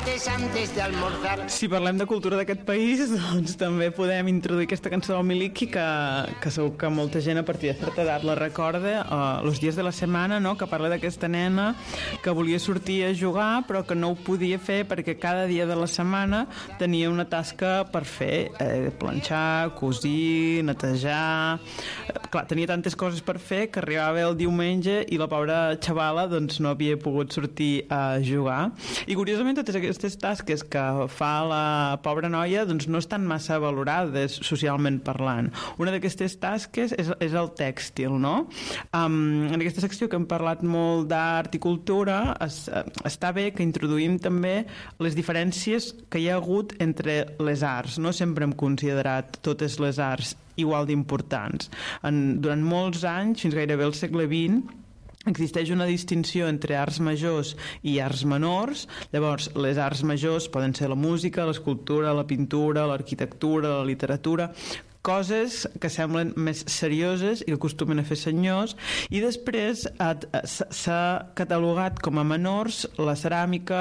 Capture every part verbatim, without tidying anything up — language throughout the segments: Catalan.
chocolates antes de almorzar. Si parlem de cultura d'aquest país, doncs també podem introduir aquesta cançó del Miliki que, que segur que molta gent a partir de certa edat la recorda, uh, Los dies de la setmana, no? Que parla d'aquesta nena que volia sortir a jugar però que no ho podia fer perquè cada dia de la setmana tenia una tasca per fer, eh, planxar, cosir, netejar... Eh, clar, tenia tantes coses per fer que arribava el diumenge i la pobra xavala doncs no havia pogut sortir a jugar. I curiosament totes aquestes tasques que fa la pobra noia doncs no estan massa valorades socialment parlant. Una d'aquestes tasques és, és el tèxtil, no? Um, en aquesta secció que hem parlat molt d'art i cultura es, està bé que introduïm també les diferències que hi ha hagut entre les arts. No sempre hem considerat totes les arts igual d'importants. En, durant molts anys, fins gairebé al segle vint, existeix una distinció entre arts majors i arts menors. Llavors, les arts majors poden ser la música, l'escultura, la pintura, l'arquitectura, la literatura, coses que semblen més serioses i que acostumen a fer senyors, i després s'ha catalogat com a menors la ceràmica,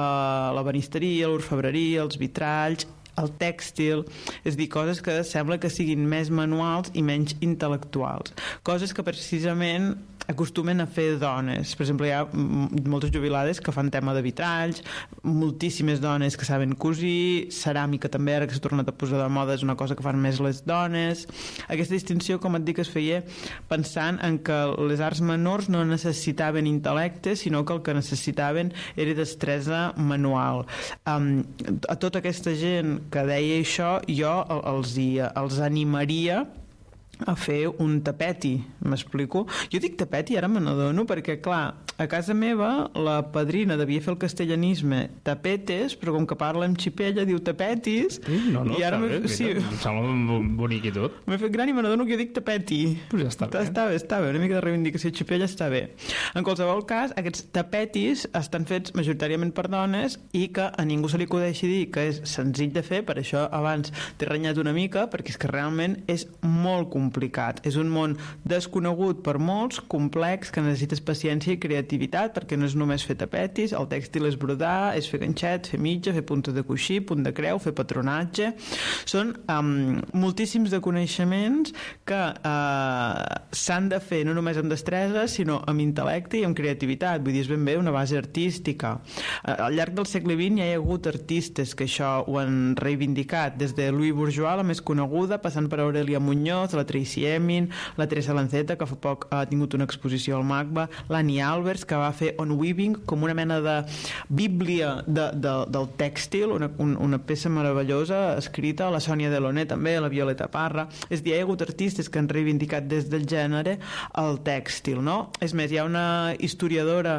la ebenisteria, l'orfebreria, els vitralls, el tèxtil, és a dir, coses que sembla que siguin més manuals i menys intel·lectuals, coses que precisament acostumen a fer dones. Per exemple, hi ha moltes jubilades que fan tema de vitralls, moltíssimes dones que saben cosir, ceràmica també, ara que s'ha tornat a posar de moda, és una cosa que fan més les dones. Aquesta distinció, com et dic, es feia pensant en que les arts menors no necessitaven intel·lecte, sinó que el que necessitaven era destresa manual. Um, a tota aquesta gent que deia això, jo els, hi, els animaria a fer un tapeti, m'explico? Jo dic tapeti, ara me n'adono, perquè clar, a casa meva la padrina devia fer el castellanisme tapetes, però com que parla amb xipella diu tapetis, no, no, i ara bé, sí, em sembla bonic i tot. M'he fet gran i me n'adono que jo dic tapeti. Pues ja està bé. Està bé, està bé, una mica de reivindicació xipella està bé. En qualsevol cas, aquests tapetis estan fets majoritàriament per dones i que a ningú se li acudeixi dir que és senzill de fer, per això abans t'he renyat una mica, perquè és que realment és molt complicat complicat. És un món desconegut per molts, complex, que necessites paciència i creativitat, perquè no és només fer tapetis, el tèxtil és brodar, és fer ganxet, fer mitja, fer puntes de coixí, punt de creu, fer patronatge. Són um, moltíssims de coneixements que uh, s'han de fer no només amb destresa, sinó amb intel·lecte i amb creativitat. Vull dir, és ben bé una base artística. Uh, al llarg del segle vint ja hi ha hagut artistes que això ho han reivindicat, des de Louis Bourgeois, la més coneguda, passant per Aurelia Muñoz, la Tracy Emin, la Teresa Lanceta, que fa poc ha tingut una exposició al MACBA, l'Annie Albers, que va fer On Weaving, com una mena de bíblia de, de, del tèxtil, una, una peça meravellosa escrita, la Sònia Delaunay també, la Violeta Parra. És a dir, hi ha hagut artistes que han reivindicat des del gènere el tèxtil, no? És més, hi ha una historiadora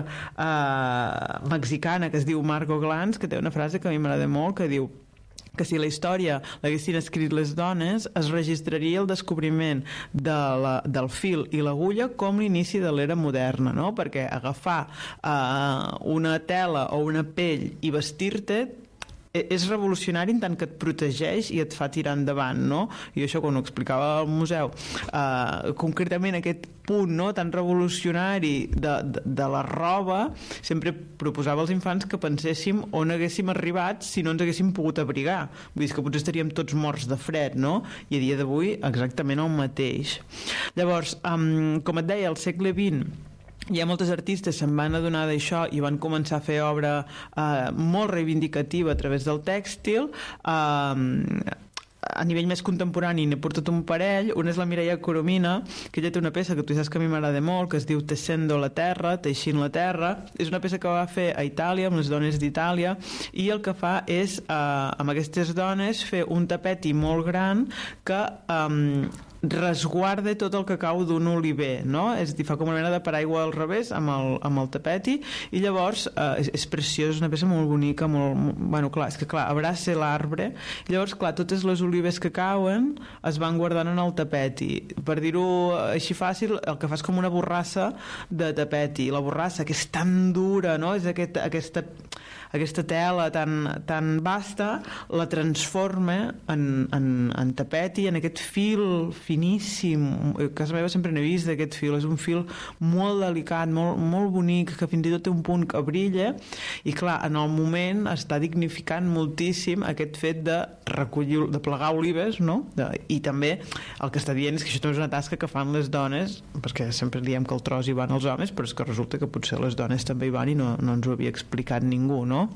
eh, mexicana que es diu Margot Glantz, que té una frase que a mi m'agrada molt, que diu que si la història l'haguessin escrit les dones es registraria el descobriment de la, del fil i l'agulla com l'inici de l'era moderna, no? Perquè agafar eh, una tela o una pell i vestir-te és revolucionari en tant que et protegeix i et fa tirar endavant, no? I això quan ho explicava al museu, eh, concretament aquest punt, no?, tan revolucionari de, de, de la roba, sempre proposava als infants que penséssim on haguéssim arribat si no ens haguéssim pogut abrigar. Vull dir que potser estaríem tots morts de fred, no? I a dia d'avui exactament el mateix. Llavors, um, com et deia, al segle vint hi ha moltes artistes se'n van adonar d'això i van començar a fer obra eh, molt reivindicativa a través del tèxtil. eh, a nivell més contemporani n'he portat un parell. Una és la Mireia Coromina, que ella té una peça que tu saps que a mi m'agrada molt, que es diu Tessendo la terra, teixint la terra. És una peça que va fer a Itàlia, amb les dones d'Itàlia, i el que fa és eh, amb aquestes dones fer un tapeti molt gran que eh, resguarda tot el cacau d'un oliver, no? És a dir, fa com una mena de paraigua al revés amb el, amb el tapeti, i llavors eh, és, és preciós, una peça molt bonica, molt, molt, bueno, clar, és que clar, abraça l'arbre, i llavors, clar, totes les olives que cauen es van guardant en el tapeti. Per dir-ho així fàcil, el que fa és com una borrassa de tapeti. La borrassa, que és tan dura, no? És aquest, aquesta aquesta tela tan, tan vasta la transforma en, en, en tapeti, en aquest fil finíssim. A casa meva sempre n'he vist d'aquest fil, és un fil molt delicat, molt, molt bonic, que fins i tot té un punt que brilla, i clar, en el moment està dignificant moltíssim aquest fet de recollir, de plegar olives, no? De, i també el que està dient és que això també és una tasca que fan les dones, perquè sempre diem que el tros hi van els homes, però és que resulta que potser les dones també hi van i no, no ens ho havia explicat ningú, no?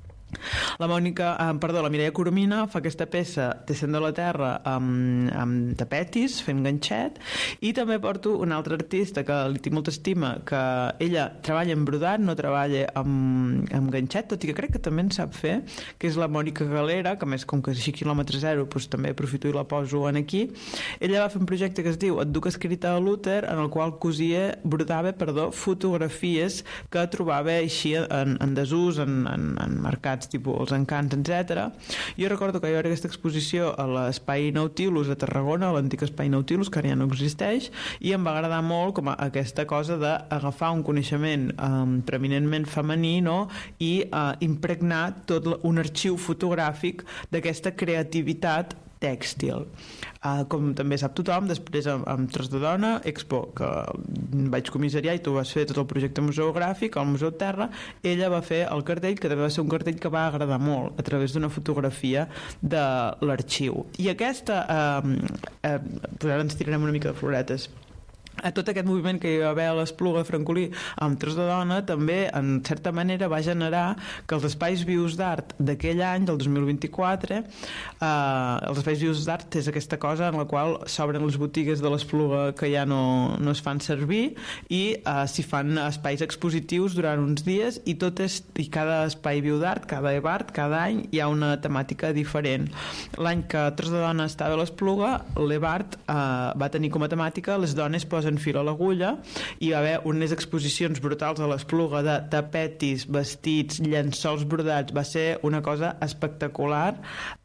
La Mònica, eh, perdó, la Mireia Coromina fa aquesta peça Teixint de la terra amb, amb tapetis, fent ganxet, i també porto una altra artista que li tinc molta estima, que ella treballa en brodat, no treballa amb, amb ganxet, tot i que crec que també en sap fer, que és la Mònica Galera, que més com que és així quilòmetre zero, doncs també aprofito i la poso en aquí. Ella va fer un projecte que es diu Et duc escrita a l'úter, en el qual cosia, brodava, perdó, fotografies que trobava així en, en desús, en, en, en mercats tipus els Encants, etcètera. Jo recordo que hi va haver aquesta exposició a l'Espai Nautilus a Tarragona, a l'antic Espai Nautilus, que ara ja no existeix, i em va agradar molt com a aquesta cosa d'agafar un coneixement um, preeminentment femení, no? I uh, impregnar tot un arxiu fotogràfic d'aquesta creativitat tèxtil. Uh, com també sap tothom, després amb, amb Tros de Dona, Expo, que vaig comissariar i tu vas fer tot el projecte museogràfic al Museu Terra, ella va fer el cartell, que també va ser un cartell que va agradar molt a través d'una fotografia de l'arxiu. I aquesta, eh, eh, ara ens tirarem una mica de floretes, a tot aquest moviment que hi va haver a l'Espluga de Francolí amb Tros de Dona també, en certa manera, va generar que els espais vius d'art d'aquell any, del dos mil vint-i-quatre, eh, els espais vius d'art és aquesta cosa en la qual s'obren les botigues de l'Espluga que ja no, no es fan servir i eh, s'hi fan espais expositius durant uns dies i, tot és, i cada espai viu d'art, cada EBART, cada any hi ha una temàtica diferent. L'any que Tros de Dona estava a l'Espluga, l'EBART eh, va tenir com a temàtica les dones posen fil a l'agulla, i va haver unes exposicions brutals a l'Espluga de tapetis, vestits, llençols brodats. Va ser una cosa espectacular.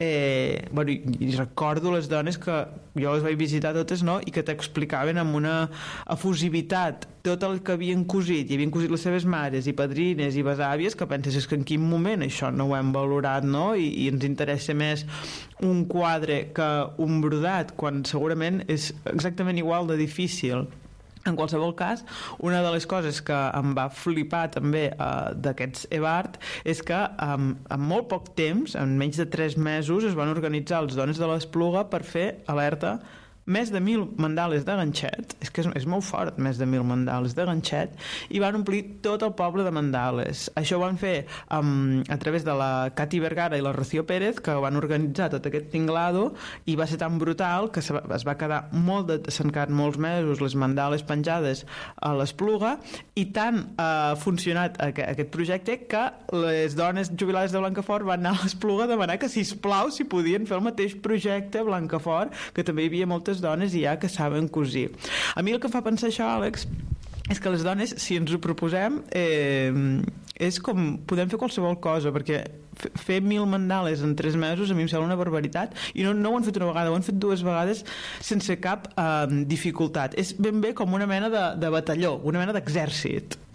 Eh, bueno, i, i recordo les dones que jo les vaig visitar totes, no? I que t'explicaven amb una efusivitat tot el que havien cosit, i havien cosit les seves mares i padrines i besàvies, que penses, és que en quin moment això no ho hem valorat, no? I, i ens interessa més un quadre que un brodat, quan segurament és exactament igual de difícil. En qualsevol cas, una de les coses que em va flipar també uh, d'aquests EBART és que um, en molt poc temps, en menys de tres mesos, es van organitzar els dones de l'Espluga per fer, alerta, més de mil mandales de ganxet, és que és, és molt fort, més de mil mandales de ganxet, i van omplir tot el poble de mandales. Això ho van fer um, a través de la Cati Vergara i la Rocío Pérez, que van organitzar tot aquest tinglado, i va ser tan brutal que es va quedar molt de, s'han quedat molts mesos les mandales penjades a l'Espluga, i tant ha funcionat aquest, aquest projecte que les dones jubilades de Blancafort van anar a l'Espluga a demanar que, sisplau, si podien fer el mateix projecte a Blancafort, que també hi havia moltes dones ja que saben cosir. A mi el que fa pensar això, Àlex, és que les dones, si ens ho proposem, eh, és com podem fer qualsevol cosa, perquè fer mil mandales en tres mesos a mi em sembla una barbaritat, i no, no ho han fet una vegada, ho han fet dues vegades sense cap eh, dificultat. És ben bé com una mena de, de batalló, una mena d'exèrcit.